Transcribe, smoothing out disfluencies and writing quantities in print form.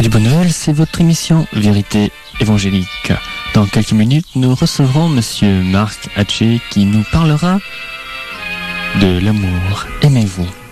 Radio Bonne Nouvelle, c'est votre émission Vérité évangélique. Dans quelques minutes, nous recevrons Monsieur Marc Hatché qui nous parlera de l'amour. Aimez-vous.